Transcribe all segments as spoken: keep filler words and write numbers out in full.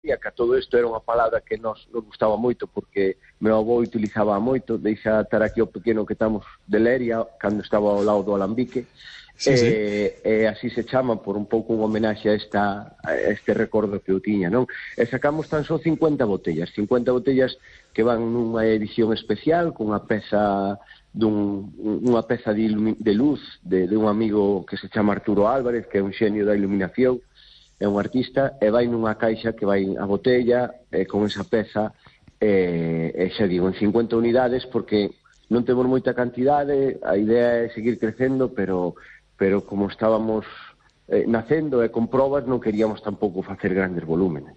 que a todo isto era unha palabra que nos, nos gustaba moito porque meu avó utilizaba moito, deixa estar aquí o pequeno que estamos de Leria cando estaba ao lado do alambique. Sí, sí. E, e así se chama por un pouco un homenaxe a, esta, a este recordo que eu tiña, non? E sacamos tan só cincuenta botellas, cincuenta botellas que van nunha edición especial con unha peza dun, unha peza de, de luz de, de un amigo que se chama Arturo Álvarez, que é un xenio da iluminación, é un artista, e vai nunha caixa que vai a botella e con esa peza e, e xa digo, en cincuenta unidades porque non temos moita cantidade, a idea é seguir crecendo, pero pero como estábamos eh, nacendo e con probas non queríamos tampouco facer grandes volúmenes.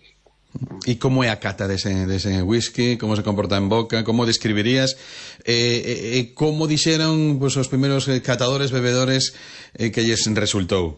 E como é a cata dese, dese whisky? Como se comporta en boca? Como describirías? E eh, eh, como dixeron pues, os primeiros catadores, bebedores eh, que lles resultou?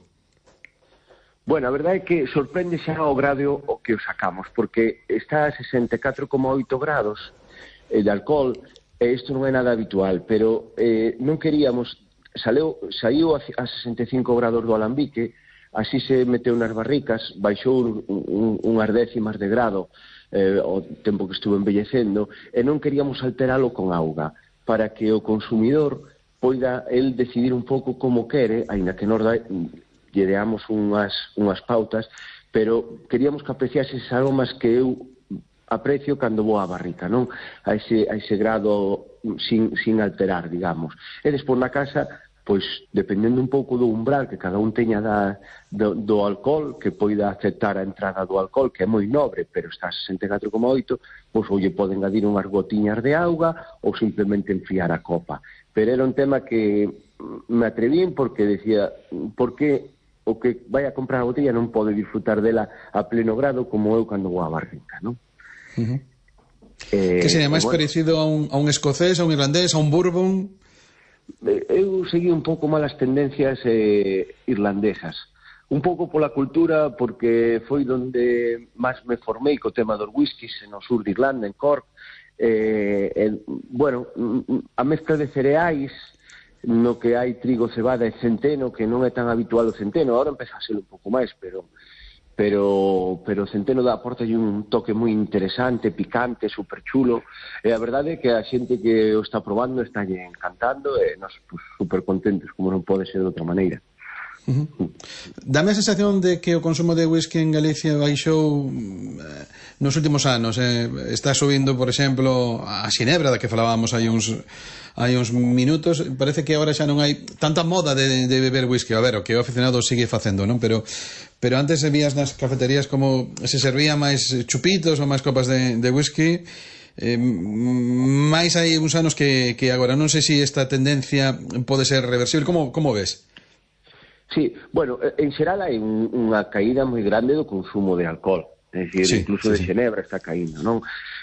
Bueno, a verdade é que sorprende xa o grado o que o sacamos, porque está a sesenta e catro coma oito grados eh, de alcohol, e isto non é nada habitual, pero eh, non queríamos... Saleu, saiu a, a sesenta e cinco grados do alambique, así se meteu nas barricas, baixou un, un, unhas décimas de grado eh, o tempo que estuvo embellecendo, e non queríamos alteralo con auga, para que o consumidor poida el decidir un pouco como quere, aínda que nos da, lle deamos unhas, unhas pautas, pero queríamos que apreciase esas aromas que eu aprecio cando vou á barrica, non? A ese, a ese grado sin, sin alterar, digamos. E despois na casa, pois, dependendo un pouco do umbral que cada un teña da, do, do alcohol, que poida aceptar a entrada do alcohol, que é moi nobre, pero está a sesenta e catro coma oito, pois ou lle poden adir unhas gotiñas de auga ou simplemente enfriar a copa. Pero era un tema que me atrevín porque decía, por que o que vai a comprar a botella non pode disfrutar dela a pleno grado como eu cando vou á barrica, non? Uh-huh. Eh, que sería máis bueno, parecido a un, a un escocés, a un irlandés, a un bourbon? Eu segui un pouco malas tendencias eh, irlandesas, un pouco pola cultura, porque foi donde máis me formei co tema dos whiskies no sur de Irlanda, en Cork. eh, eh, bueno, a mezcla de cereais no que hai trigo, cebada e centeno, que non é tan habitual o centeno, agora empeza a ser un pouco máis, pero pero pero o centeno dá aporta un toque moi interesante, picante, super chulo, e a verdade é que a xente que o está probando está encantando e nós pues, super contentos, como non pode ser de outra maneira. Uh-huh. Dame a sensación de que o consumo de whisky en Galicia baixou eh, nos últimos anos, eh, está subindo, por exemplo, a xinebra da que falábamos hai uns hai uns minutos, parece que agora xa non hai tanta moda de, de beber whisky, a ver, o que o aficionado sigue facendo, non? Pero pero antes vías nas cafeterías como se servía máis chupitos ou máis copas de, de whisky, eh, máis hai uns anos que, que agora. Non sei se esta tendencia pode ser reversible. Como, como ves? Sí, bueno, en xeral hai un, unha caída moi grande do consumo de alcohol, é dicir, sí, incluso sí, de xenebra está caíndo, non?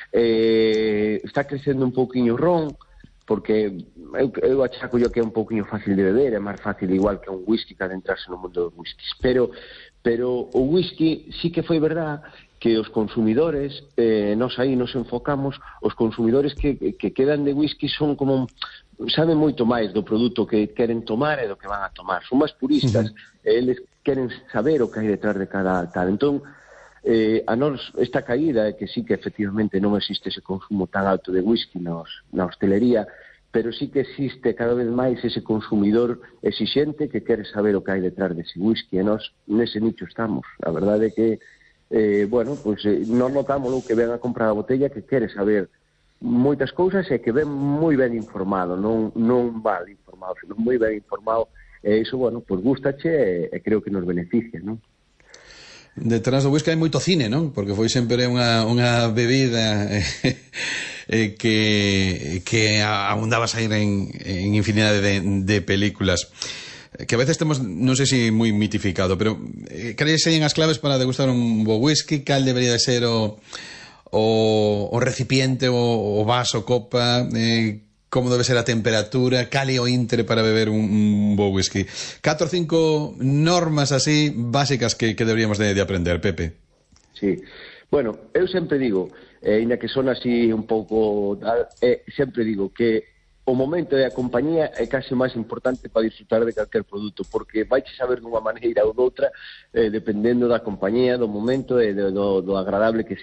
Eh, está crecendo un pouquiño ron, porque eu, eu achaco yo que é un pouquiño fácil de beber, é máis fácil igual que un whisky que adentrarse no mundo dos whiskies, pero pero o whisky sí que foi verdad que os consumidores, eh, nos aí nos enfocamos, os consumidores que, que quedan de whisky son como, saben moito máis do produto que queren tomar e do que van a tomar, son máis puristas, uh-huh. Eles queren saber o que hai detrás de cada tal, entón eh, a nos esta caída é que sí que efectivamente non existe ese consumo tan alto de whisky nos, na hostelería, pero sí que existe cada vez máis ese consumidor exixente que quere saber o que hai detrás dese whisky, e nós nese nicho estamos. A verdade é que, eh, bueno, pues, eh, non notámoslo que ven a comprar a botella que quere saber moitas cousas e que ven moi ben informado, non, non mal informado, senón moi ben informado, e iso, bueno, pues gustache e, e creo que nos beneficia, non? Detrás do whisky hai moito cine, non? Porque foi sempre unha, unha bebida eh, eh, que, que abundaba a sair en, en infinidade de, de películas que a veces temos, non sei se moi mitificado, pero eh, crees serían as claves para degustar un bo whisky? Cal debería de ser o, o, o recipiente, o, o vaso, copa, eh, como debe ser a temperatura, cal é o intre para beber un, un bo whisky? Catro ou cinco normas así básicas que, que deberíamos de, de aprender, Pepe. Sí, bueno, eu sempre digo, eh, ainda que son así un pouco, eh, sempre digo que o momento e a compañía é case máis importante para disfrutar de calquer produto, porque vai saber dunha maneira ou doutra, eh, dependendo da compañía, do momento e do, do, do agradable que